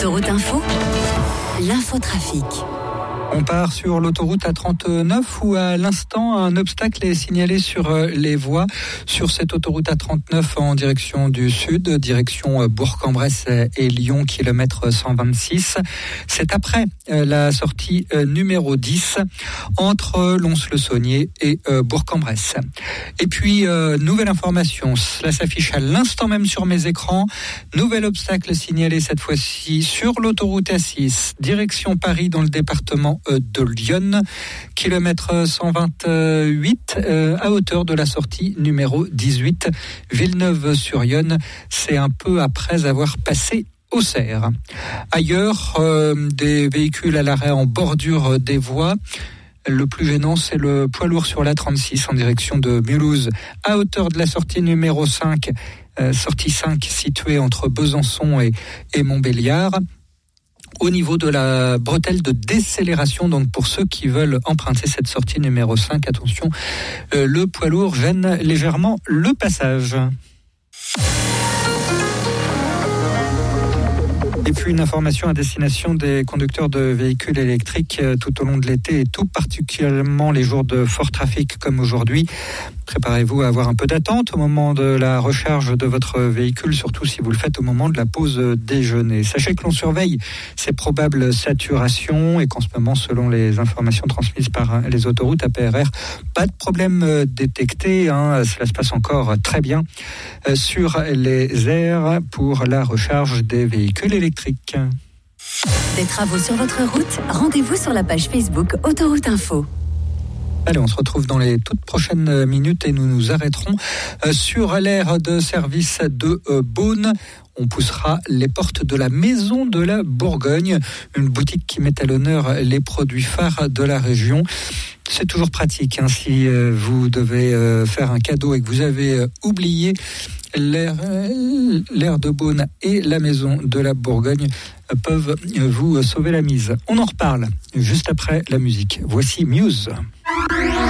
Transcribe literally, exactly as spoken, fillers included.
Autoroute Info, l'infotrafic. On part sur l'autoroute A trente-neuf où à l'instant un obstacle est signalé sur les voies sur cette autoroute A trente-neuf en direction du sud, direction Bourg-en-Bresse et Lyon, kilomètre cent vingt-six. C'est après la sortie numéro dix entre Lons-le-Saunier et Bourg-en-Bresse. Et puis, nouvelle information, cela s'affiche à l'instant même sur mes écrans. Nouvel obstacle signalé cette fois-ci sur l'autoroute A six, direction Paris dans le département de Lyon, kilomètre cent vingt-huit, euh, à hauteur de la sortie numéro dix-huit, Villeneuve-sur-Yonne. C'est un peu après avoir passé Auxerre. Ailleurs, euh, des véhicules à l'arrêt en bordure des voies. Le plus gênant, c'est le poids lourd sur l'A trente-six en direction de Mulhouse, à hauteur de la sortie numéro cinq, euh, sortie cinq située entre Besançon et, et Montbéliard. Au niveau de la bretelle de décélération, donc pour ceux qui veulent emprunter cette sortie numéro cinq, attention, euh, le poids lourd gêne légèrement le passage. Et puis une information à destination des conducteurs de véhicules électriques tout au long de l'été et tout particulièrement les jours de fort trafic comme aujourd'hui. Préparez-vous à avoir un peu d'attente au moment de la recharge de votre véhicule, surtout si vous le faites au moment de la pause déjeuner. Sachez que l'on surveille ces probables saturations et qu'en ce moment, selon les informations transmises par les autoroutes A P R R, pas de problème détecté. Hein. Cela se passe encore très bien sur les aires pour la recharge des véhicules électriques. Des travaux sur votre route, rendez-vous sur la page Facebook Autoroute Info. Allez, on se retrouve dans les toutes prochaines minutes et nous nous arrêterons sur l'aire de service de Beaune. On poussera les portes de la Maison de la Bourgogne, une boutique qui met à l'honneur les produits phares de la région. C'est toujours pratique hein, si vous devez faire un cadeau et que vous avez oublié l'aire, l'aire de Beaune et la Maison de la Bourgogne peuvent vous sauver la mise. On en reparle juste après la musique. Voici Muse.